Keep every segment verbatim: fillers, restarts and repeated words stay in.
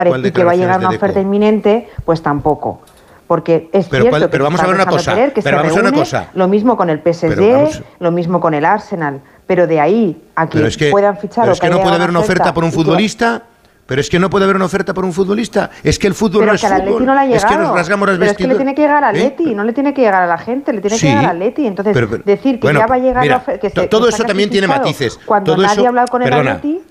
y que va a llegar una oferta inminente, pues tampoco. Porque es pero, cierto cuál, pero que vamos a ver una cosa, Perer, que pero se vamos reúne, a una cosa. Lo mismo con el P S G, lo mismo con el Arsenal, pero de ahí a que, es que puedan fichar pero o es que, que no puede haber una oferta por un futbolista. Pero es que no puede haber una oferta por un futbolista. Es que el fútbol pero no es que al fútbol. No le ha llegado. Es que nos rasgamos las pero vestiduras. Es que le tiene que llegar al Atleti, ¿eh? No le tiene que llegar a la gente, le tiene sí, que llegar al Atleti. Entonces, pero, pero, decir que bueno, ya va a llegar mira, la oferta... Que se, todo que eso también tiene matices. Cuando todo nadie eso, ha hablado con el perdona, Atleti...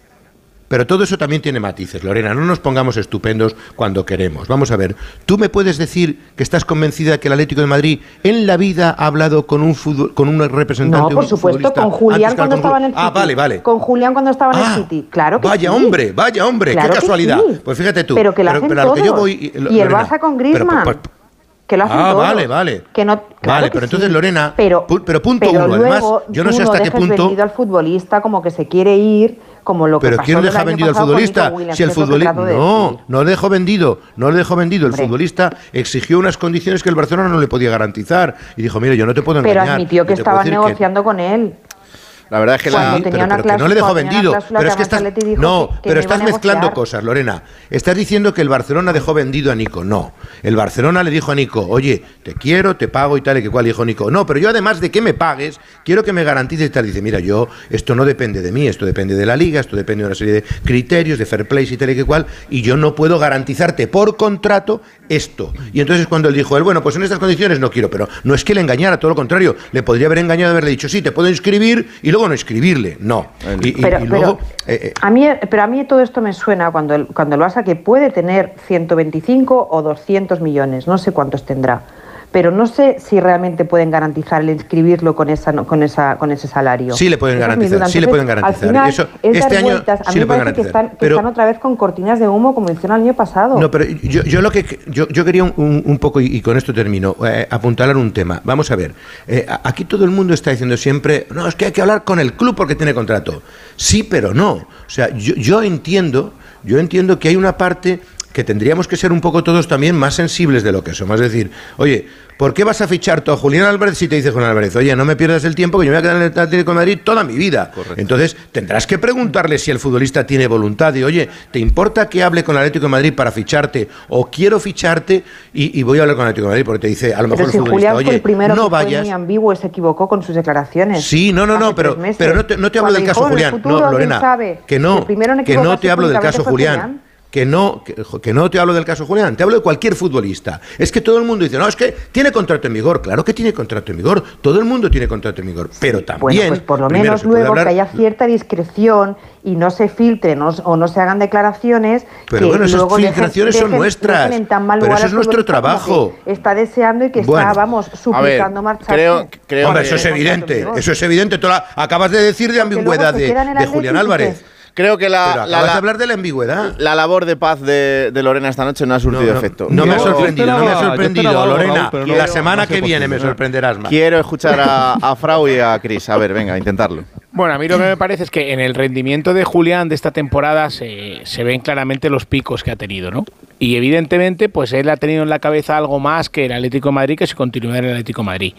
Pero todo eso también tiene matices, Lorena. No nos pongamos estupendos cuando queremos. Vamos a ver, ¿tú me puedes decir que estás convencida que el Atlético de Madrid en la vida ha hablado con un fútbol, con un representante? No, por un supuesto, con Julián cuando estaba en el City. Ah, vale, vale. Con Julián cuando estaba en ah, el City. Claro que vaya sí. hombre, vaya hombre, claro qué casualidad. Sí. Pues fíjate tú. Pero que lo hacen pero, pero todos. A lo que yo voy, Lorena, y el Barça con Griezmann. Pero, pues, que lo hacen ah, todos. vale, vale. Que no, claro vale, que pero sí. entonces, Lorena, pero, pu pero punto pero uno, luego, además, yo no sé tú hasta no qué punto... vendido al futbolista como que se quiere ir, como lo que pero pasó ¿quién el deja año vendido al pasado futbolista? Williams, Si el futbolista no, de no dejó vendido, no le dejó vendido. El Hombre. futbolista exigió unas condiciones que el Barcelona no le podía garantizar y dijo, mire, yo no te puedo engañar. Pero admitió que estaban negociando que... con él. La verdad es que la... Sí, pero, pero que no le dejó vendido. Pero es que estás, no, que, que pero estás mezclando cosas, Lorena. Estás diciendo que el Barcelona dejó vendido a Nico. No. El Barcelona le dijo a Nico, oye, te quiero, te pago y tal y que cual. Dijo Nico, no, pero yo además de que me pagues, quiero que me garantices y tal. Dice, mira, yo, esto no depende de mí, esto depende de la liga, esto depende de una serie de criterios, de fair play y tal y que cual, y yo no puedo garantizarte por contrato esto. Y entonces cuando él dijo, él, bueno, pues en estas condiciones no quiero, pero no es que le engañara, todo lo contrario, le podría haber engañado, haberle dicho, sí, te puedo inscribir y luego no inscribirle. No. Y, pero, y, y luego, pero, eh, a mí, pero a mí todo esto me suena cuando el, cuando el Barça que puede tener ciento veinticinco o doscientos millones, no sé cuántos tendrá, pero no sé si realmente pueden garantizar el inscribirlo con esa con esa con ese salario. Sí le pueden esa garantizar, Entonces, sí le pueden garantizar. Al final, Eso, es este dar año vueltas. A sí mí le me pueden parece que garantizar. están, que pero, están otra vez con cortinas de humo como hicieron el año pasado. No, pero yo, yo lo que yo, yo quería un, un, un poco, y, y con esto termino, eh, apuntalar un tema. Vamos a ver, eh, aquí todo el mundo está diciendo siempre, no, es que hay que hablar con el club porque tiene contrato. Sí, pero no. O sea, yo, yo entiendo, yo entiendo que hay una parte que tendríamos que ser un poco todos también más sensibles de lo que somos. Es decir, oye, ¿por qué vas a fichar tú a Julián Álvarez si te dice Julián Álvarez, oye, no me pierdas el tiempo que yo me voy a quedar en el Atlético de Madrid toda mi vida? Correcto. Entonces tendrás que preguntarle si el futbolista tiene voluntad de, oye, ¿te importa que hable con el Atlético de Madrid para ficharte o quiero ficharte y, y voy a hablar con el Atlético de Madrid? Porque te dice, a lo mejor pero si el futbolista, Julián oye, fue el primero no que vayas. Fue muy ambiguo y se equivocó con sus declaraciones. Sí, no, no, no, pero, pero no te, no te hablo del caso Julián. Futuro, no, Lorena, sabe, que no, que no te hablo del caso Julián. Julián. Que no, que, que no te hablo del caso Julián, te hablo de cualquier futbolista. Es que todo el mundo dice, no, es que tiene contrato en vigor. Claro que tiene contrato en vigor, todo el mundo tiene contrato en vigor, pero también... Bueno, pues por lo menos luego que haya cierta discreción y no se filtren no, o no se hagan declaraciones. Pero que bueno, esas luego filtraciones dejen, son nuestras, dejen tan mal pero eso es nuestro trabajo. Está deseando y que bueno, está, vamos, suplicando marcharse. Creo, creo Hombre, que eso es evidente, eso es evidente. Tú la, acabas de decir de ambigüedad de, de Julián Álvarez. Creo que la, Pero la, acabas la, de hablar de la ambigüedad. La labor de paz de, de Lorena esta noche no ha surtido no, no, efecto. No, no me ha sorprendido, esperaba, no me ha sorprendido, algo, Lorena. Raúl, Y no, la semana no sé que viene qué, me sorprenderás más. Quiero escuchar a, a Frau y a Cris. A ver, venga, intentarlo. Bueno, a mí lo que me parece es que en el rendimiento de Julián de esta temporada se, se ven claramente los picos que ha tenido, ¿no? Y evidentemente, pues él ha tenido en la cabeza algo más que el Atlético de Madrid, que si continuara en el Atlético de Madrid.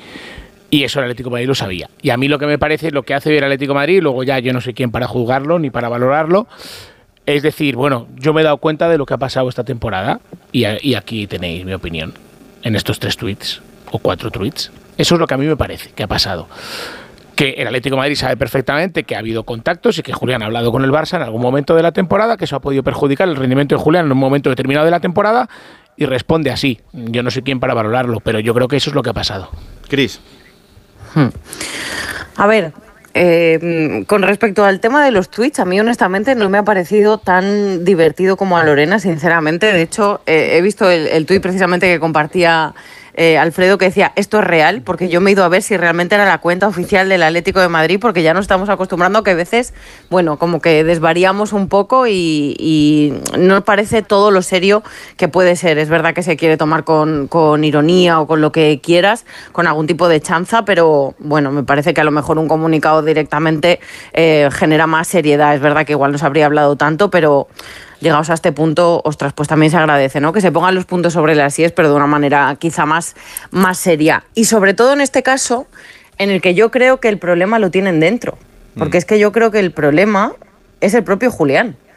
Y eso el Atlético de Madrid lo sabía. Y a mí lo que me parece, lo que hace ver el Atlético de Madrid, luego ya yo no sé quién para juzgarlo ni para valorarlo, es decir, bueno, yo me he dado cuenta de lo que ha pasado esta temporada y, a, y aquí tenéis mi opinión en estos tres tweets o cuatro tweets. Eso es lo que a mí me parece que ha pasado. Que el Atlético de Madrid sabe perfectamente que ha habido contactos y que Julián ha hablado con el Barça en algún momento de la temporada, que eso ha podido perjudicar el rendimiento de Julián en un momento determinado de la temporada y responde así. Yo no sé quién para valorarlo, pero yo creo que eso es lo que ha pasado. Cris. Hmm. A ver, eh, con respecto al tema de los tweets, a mí honestamente no me ha parecido tan divertido como a Lorena, sinceramente. De hecho, eh, he visto el, el tuit precisamente que compartía eh, Alfredo, que decía, esto es real, porque yo me he ido a ver si realmente era la cuenta oficial del Atlético de Madrid, porque ya nos estamos acostumbrando a que a veces, bueno, como que desvariamos un poco y, y no parece todo lo serio que puede ser. Es verdad que se quiere tomar con, con ironía o con lo que quieras, con algún tipo de chanza, pero bueno, me parece que a lo mejor un comunicado directamente eh, genera más seriedad. Es verdad que igual no se habría hablado tanto, pero llegados a este punto, ostras, pues también se agradece, ¿no? Que se pongan los puntos sobre las íes, pero de una manera quizá más, más seria. Y sobre todo en este caso, en el que yo creo que el problema lo tienen dentro. Porque mm. es que yo creo que el problema es el propio Julián.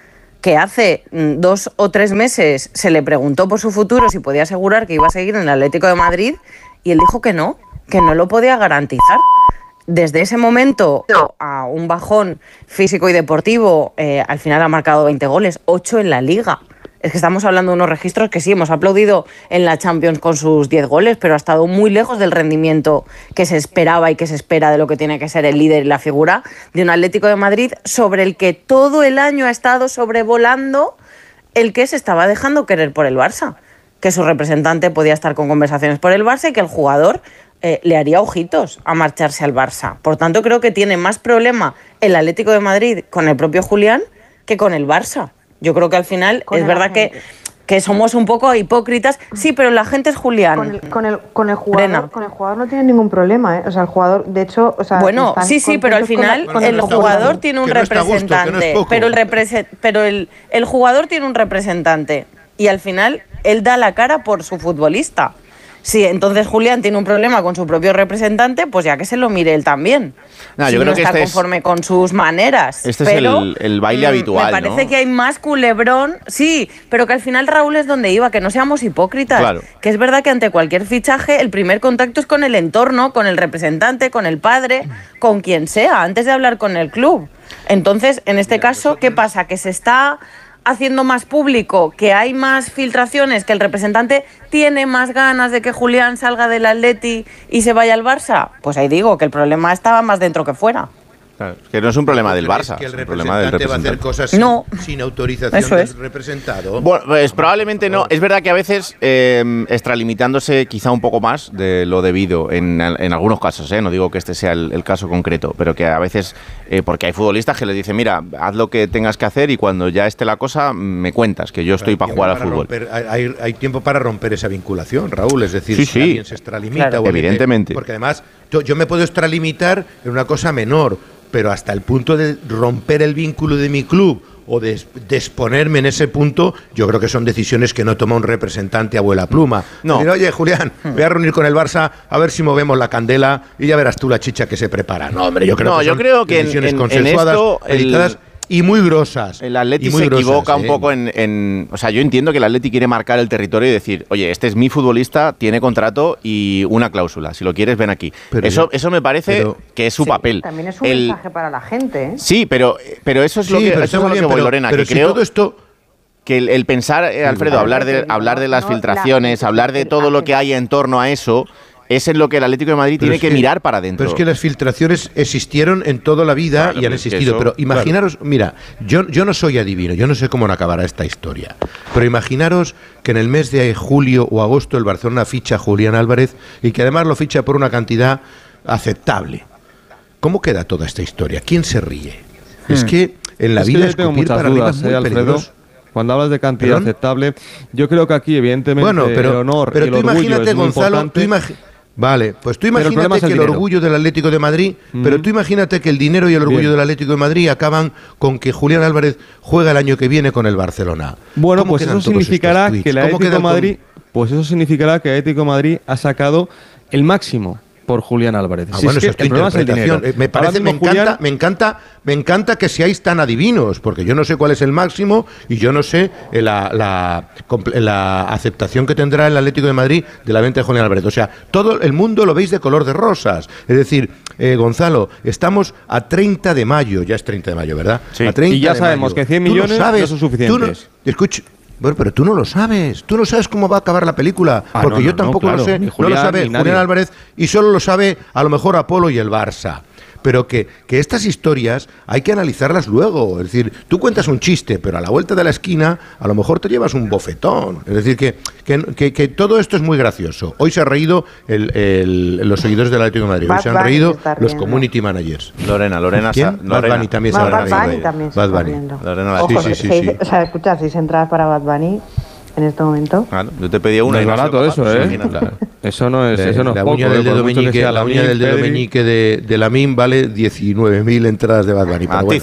que hace mm, dos o tres meses se le preguntó por su futuro si podía asegurar que iba a seguir en el Atlético de Madrid y él dijo que no, que no lo podía garantizar. Desde ese momento a un bajón físico y deportivo, eh, al final ha marcado veinte goles, ocho en la Liga. Es que estamos hablando de unos registros que sí, hemos aplaudido en la Champions con sus diez goles, pero ha estado muy lejos del rendimiento que se esperaba y que se espera de lo que tiene que ser el líder y la figura de un Atlético de Madrid sobre el que todo el año ha estado sobrevolando el que se estaba dejando querer por el Barça. Que su representante podía estar con conversaciones por el Barça y que el jugador eh, le haría ojitos a marcharse al Barça. Por tanto, creo que tiene más problema el Atlético de Madrid con el propio Julián que con el Barça. Yo creo que al final Con es el verdad que, que somos un poco hipócritas. Sí, pero la gente es Julián. Con el, con el, con el jugador, Brena. con el jugador no tiene ningún problema, ¿eh? O sea, el jugador, de hecho, o sea, Bueno, están sí, sí, pero al contentos con final la- con el no está jugador gusto, tiene un que no está a gusto, que no es representante, poco. pero el represe- pero el, el jugador tiene un representante y al final él da la cara por su futbolista. Si entonces Julián tiene un problema con su propio representante, pues ya que se lo mire él también. No, si yo creo no que está este es- conforme con sus maneras. Este es pero, el- el baile mm, habitual, Me parece ¿no? que hay más culebrón, sí, pero que al final Raúl es donde iba, que no seamos hipócritas. Claro. Que es verdad que ante cualquier fichaje el primer contacto es con el entorno, con el representante, con el padre, con quien sea, antes de hablar con el club. Entonces, en este caso, ¿qué pasa? Que se está haciendo más público, que hay más filtraciones, que el representante tiene más ganas de que Julián salga del Atleti y se vaya al Barça. Pues ahí digo que el problema estaba más dentro que fuera. Claro, que no es un problema del ¿Crees Barça, que el es un problema del representante va a hacer representante. cosas sin, No. sin autorización Eso es. del representado? Bueno, pues probablemente no. Es verdad que a veces eh, extralimitándose quizá un poco más de lo debido en, en algunos casos, ¿eh? No digo que este sea el, el caso concreto, pero que a veces, eh, porque hay futbolistas que les dicen, mira, haz lo que tengas que hacer y cuando ya esté la cosa me cuentas, que yo estoy Hay para tiempo jugar al para fútbol. romper- hay, hay- hay tiempo para romper esa vinculación, Raúl. Es decir, Sí, si sí. alguien se extralimita. Claro. o alguien- Evidentemente. Porque además, yo, yo me puedo extralimitar en una cosa menor, pero hasta el punto de romper el vínculo de mi club o de, de exponerme en ese punto, yo creo que son decisiones que no toma un representante a vuela pluma. No. Decir, oye, Julián, voy a reunir con el Barça a ver si movemos la candela y ya verás tú la chicha que se prepara. No, hombre, yo creo No, que yo son creo que en- decisiones en- en consensuadas, esto el- editadas y muy grosas. El Atleti y muy se grosas, equivoca un ¿eh? poco en, en- O sea, yo entiendo que el Atleti quiere marcar el territorio y decir, oye, este es mi futbolista, tiene contrato y una cláusula. Si lo quieres, ven aquí. Pero eso, yo- eso me parece pero- que es su Sí, papel. También es un El- mensaje para la gente, ¿eh? Sí, pero, pero eso es lo Sí, que, pero eso está es a muy lo que bien, voy, pero- Lorena, pero que si creo todo esto... que el, el pensar, eh, Alfredo, Claro, hablar de, pero hablar de no, las la- filtraciones, la- hablar de todo lo que hay en torno a eso, es en lo que el Atlético de Madrid Pero tiene es que, mirar para adentro. Pero es que las filtraciones existieron en toda la vida Claro, y han pero es que existido. eso- pero imaginaros, mira, yo, yo no soy adivino, yo no sé cómo acabará esta historia. Pero imaginaros que en el mes de julio o agosto el Barcelona ficha a Julián Álvarez y que además lo ficha por una cantidad aceptable. ¿Cómo queda toda esta historia? ¿Quién se ríe? Es que en la Es que vida yo tengo escupir muchas para arriba dudas, es muy eh, Alfredo. peligroso. Cuando hablas de cantidad ¿Perdón? aceptable, yo creo que aquí, evidentemente, Bueno, pero, el honor pero y el tú orgullo imagínate, es muy Gonzalo, tú importante. imagi- Vale, pues tú Pero el problema imagínate es el que el dinero. orgullo del Atlético de Madrid, pero tú imagínate que el dinero y el orgullo Bien. del Atlético de Madrid acaban con que Julián Álvarez juega el año que viene con el Barcelona. Bueno, ¿Cómo pues quedan eso todos estos significará tuits? que el ¿Cómo Atlético queda de el con- Madrid, pues eso significará que el Atlético de Madrid ha sacado el máximo por Julián Álvarez. Ah, Si bueno, es esa que es tu el problema es el interpretación. dinero. Eh, Me parece, Ahora me mismo encanta, Julián- me encanta, me encanta que seáis tan adivinos, porque yo no sé cuál es el máximo y yo no sé eh, la, la, compl- la aceptación que tendrá el Atlético de Madrid de la venta de Julián Álvarez. O sea, todo el mundo lo veis de color de rosas. Es decir, eh, Gonzalo, estamos a treinta de mayo, ya es treinta de mayo, ¿verdad? Sí. A treinta Y ya de sabemos mayo. que cien Tú lo millones sabes, no son tú suficientes. escucha, bueno, pero tú no lo sabes. Tú no sabes cómo va a acabar la película. Ah, porque no, yo no, tampoco no, lo claro. sé. Ni no lo Julián, sabe ni nadie. Julián Álvarez y solo lo sabe a lo mejor Apolo y el Barça. Pero que, que estas historias hay que analizarlas luego. Es decir, tú cuentas un chiste, pero a la vuelta de la esquina a lo mejor te llevas un bofetón. Es decir, que, que, que- que todo esto es muy gracioso. Hoy se ha reído el- el- los seguidores del Atlético de Madrid. Hoy Bad se han Bunny reído se está los riendo. community managers. Lorena, Lorena, ¿Quién? sa- Bad Lorena. Bunny también se Bad, va a Bad reír. Bunny también se Bad está Bunny. riendo. Lorena la- Ojo, sí, sí, sí, seis- sí. O sea, escuchad, seis entradas para Bad Bunny en este momento. Claro, yo te pedí una No y es no sé barato capaz, eso, pues ¿eh? imagínate. Eso no es, eso no es la poco. uña ¿eh? del dedo Por mucho que meñique, sea la uña Lamine, del dedo Pedri. meñique de, de Lamine vale diecinueve mil entradas de Bad Bunny. Pero Matiz. bueno,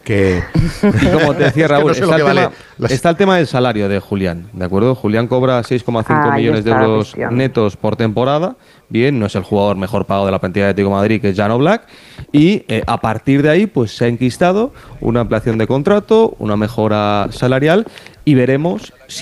que... Y como te decía Raúl, es que no sé está, lo que el tema, vale las- está el tema del salario de Julián, ¿de acuerdo? Julián cobra seis coma cinco Ahí millones de está la euros cuestión. netos por temporada. Bien, no es el jugador mejor pagado de la plantilla de Atlético de Madrid, que es Jan Oblak. Y eh, a partir de ahí, pues se ha enquistado una ampliación de contrato, una mejora salarial y veremos si